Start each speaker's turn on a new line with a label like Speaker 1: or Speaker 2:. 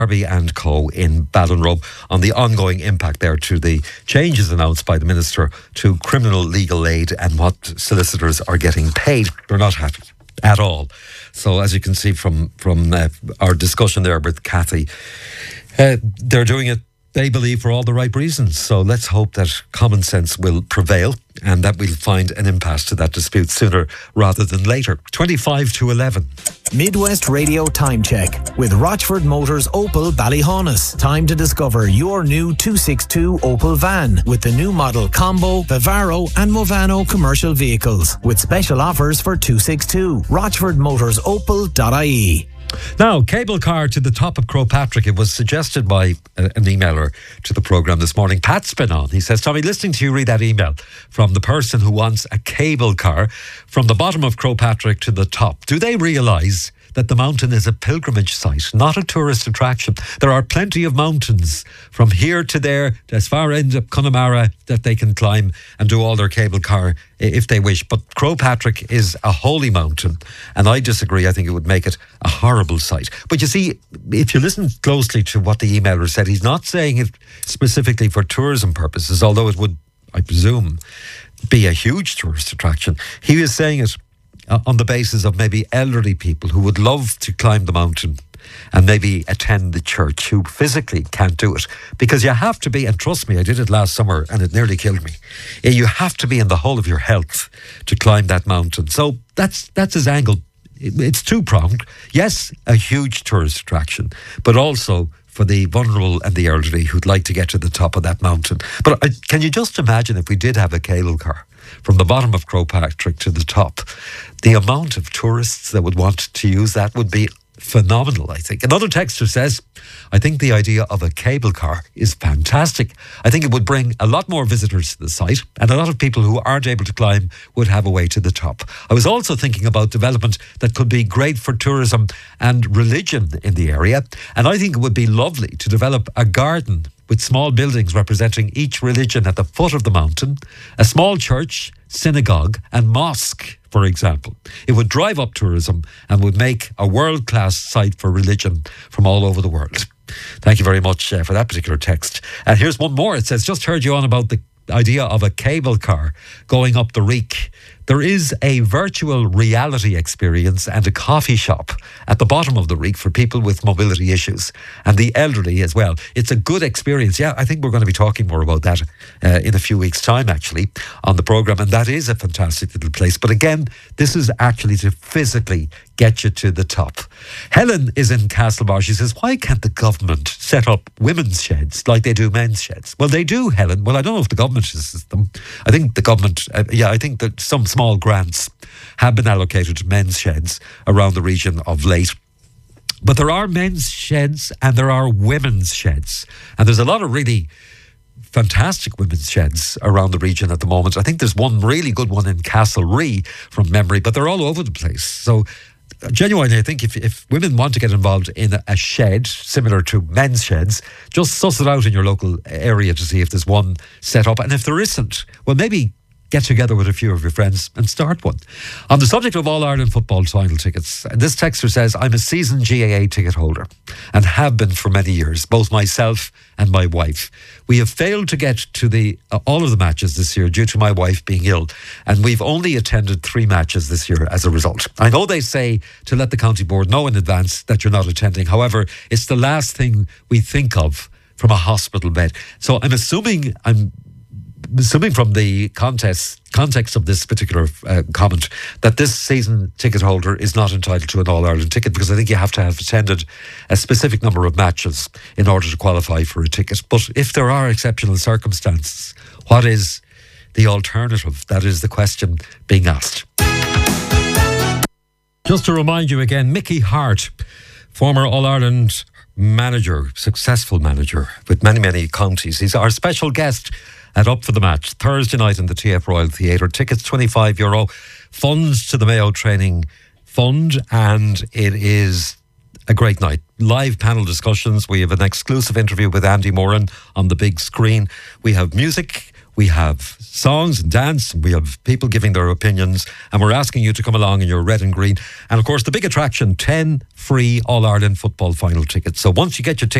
Speaker 1: Darby and Co. in Ballinrobe on the ongoing impact there to the changes announced by the Minister to criminal legal aid and what solicitors are getting paid. They're not happy at all. So as you can see from our discussion there with Kathy, they're doing it, they believe, for all the right reasons. So let's hope that common sense will prevail and that we'll find an impasse to that dispute sooner rather than later. 25 to 11.
Speaker 2: Midwest Radio Time Check with Rochford Motors Opel Ballyhaunis. Time to discover your new 262 Opel van with the new model Combo, Vivaro and Movano commercial vehicles with special offers for 262. RochfordMotorsOpel.ie.
Speaker 1: Now, cable car to the top of Croagh Patrick. It was suggested by an emailer to the programme this morning. Pat's been on. He says, Tommy, listening to you read that email from the person who wants a cable car from the bottom of Croagh Patrick to the top. Do they realise that the mountain is a pilgrimage site, not a tourist attraction? There are plenty of mountains from here to there, as far end up Connemara, that they can climb and do all their cable car if they wish. But Croagh Patrick is a holy mountain, and I disagree. I think it would make it a horrible site. But you see, if you listen closely to what the emailer said, he's not saying it specifically for tourism purposes, although it would, I presume, be a huge tourist attraction. He was saying it on the basis of maybe elderly people who would love to climb the mountain and maybe attend the church, who physically can't do it. Because you have to be, and trust me, I did it last summer and it nearly killed me. You have to be in the whole of your health to climb that mountain. So that's his angle. It's two-pronged. Yes, a huge tourist attraction, but also for the vulnerable and the elderly who'd like to get to the top of that mountain. But can you just imagine if we did have a cable car from the bottom of Croagh Patrick to the top? The amount of tourists that would want to use that would be phenomenal, I think. Another texter says, I think the idea of a cable car is fantastic. I think it would bring a lot more visitors to the site, and a lot of people who aren't able to climb would have a way to the top. I was also thinking about development that could be great for tourism and religion in the area, and I think it would be lovely to develop a garden with small buildings representing each religion at the foot of the mountain, a small church, synagogue and mosque, for example. It would drive up tourism and would make a world-class site for religion from all over the world. Thank you very much for that particular text. And here's one more. It says, just heard you on about the idea of a cable car going up the Reek. There is a virtual reality experience and a coffee shop at the bottom of the Reek for people with mobility issues and the elderly as well. It's a good experience. Yeah, I think we're going to be talking more about that in a few weeks' time, actually, on the programme. And that is a fantastic little place. But again, this is actually to physically get you to the top. Helen is in Castlebar. She says, why can't the government set up women's sheds like they do men's sheds? Well, they do, Helen. Well, I don't know if the government is them. I think the government, I think that some small grants have been allocated to men's sheds around the region of late. But there are men's sheds and there are women's sheds. And there's a lot of really fantastic women's sheds around the region at the moment. I think there's one really good one in Castlerea from memory, but they're all over the place. So genuinely, I think if women want to get involved in a shed similar to men's sheds, just suss it out in your local area to see if there's one set up. And if there isn't, well, maybe get together with a few of your friends and start one. On the subject of All-Ireland football final tickets, this texter says, I'm a season GAA ticket holder and have been for many years, both myself and my wife. We have failed to get to all of the matches this year due to my wife being ill, and we've only attended 3 matches this year as a result. I know they say to let the county board know in advance that you're not attending. However, it's the last thing we think of from a hospital bed. So I'm assuming from the context of this particular comment that this season ticket holder is not entitled to an All-Ireland ticket, because I think you have to have attended a specific number of matches in order to qualify for a ticket. But if there are exceptional circumstances, what is the alternative? That is the question being asked. Just to remind you again, Mickey Hart, former All-Ireland manager, successful manager with many, many counties. He's our special guest at Up for the Match, Thursday night in the TF Royal Theatre. Tickets €25, funds to the Mayo Training Fund, and it is a great night. Live panel discussions. We have an exclusive interview with Andy Moran on the big screen. We have music. We have songs and dance, and we have people giving their opinions, and we're asking you to come along in your red and green. And of course, the big attraction, 10 free All-Ireland football final tickets. So once you get your ticket,